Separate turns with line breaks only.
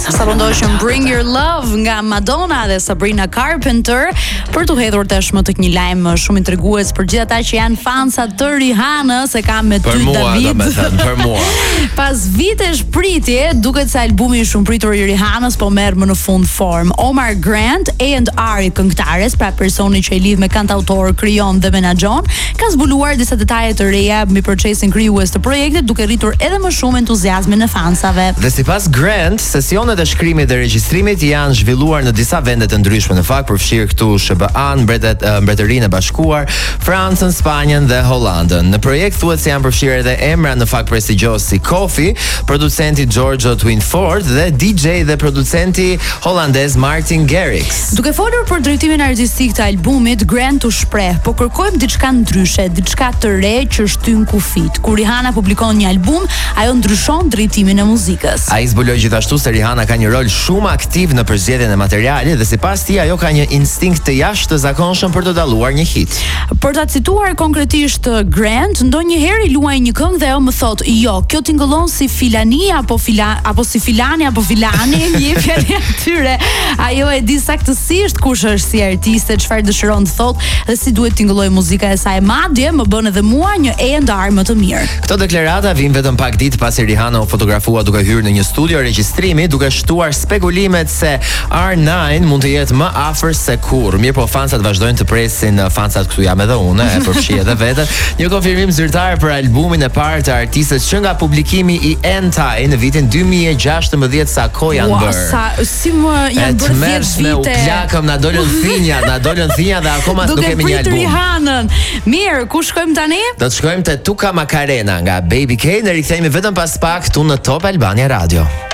Sa përndoshëm Bring Your Love nga Madonna dhe Sabrina Carpenter për t'u hedhur tashmë tek një lajm shumë intrigues për gjithë ata që janë fansa të Rihanës, e kam me ty David.
Për mua.
Pas vitesh pritje, duket se albumi i shumë pritur i Rihanës po merr më në fund form. Omar Grant, A&R i këngëtares, pra personi që i lidh me kantautor, krijon dhe menaxhon, ka zbuluar disa detaje të reja mbi procesin krijues të projektit, duke rritur edhe më shumë entuziazmin e fansave.
Dhe sipas Grant, sesionet e shkrimit dhe regjistrimit janë zhvilluar në disa vende të ndryshme, në fakt përfshir këtu SBA-n, Mbretërinë e Bashkuar, Francën, Spanjën dhe Hollandën. Në projekt thuhet se janë përfshirë edhe emra në fakt prestigjos si Kofi, producenti Giorgio Twinford dhe DJ dhe producenti holandez Martin Garrix.
Duke folur për drejtimin artistik të albumit, Grant u shpreh: "Po kërkojmë diçka ndryshe, diçka të re që shtyn kufit. Kur Rihanna publikon një album, ajo ndryshon drejtimin e muzikës."
Ai zbuloi gjithashtu se Rihanna ka një rol shumë aktiv në përzgjedhjen e materialit dhe sipas tij ajo ka një instinkt të jashtëzakonshëm për të dalluar një hit.
Për ta cituar konkretisht Grant, ndonjëherë i luaj një këngë dhe ajo më thot: "Jo, kjo tingëllon si filani apo si filani apo filani", një fjali atyre. Ajo e di saktësisht kush është si artiste, çfarë dëshiron të thotë dhe si duhet tingëllojë muzika e saj. Madje më bën edhe mua një A&R më të mirë.
Këto deklarata vijnë vetëm pak ditë pasi Rihanna u fotografua duke hyrë në një studio regjistrimi, duke shtuar spekulimet se R9 mund të jetë më afër se kurrë. Mirë, po fansat vazhdojnë të presin, fansat këtu jam edhe unë, e përfshi edhe veten, një konfirmim zyrtar për albumin e parë të artistës që nga publikimi i Entai në vitin 2016 sa kohë janë bërë.
Si më janë bërë 10 vite.
U plakëm, na dolën thinja dhe akoma nuk kemi një album.
Rihanën. Mirë, ku shkojmë tani?
Do të shkojmë te Tuka Macarena nga Baby K, ne rikthehemi vetëm pas pak këtu në Top Albania Radio.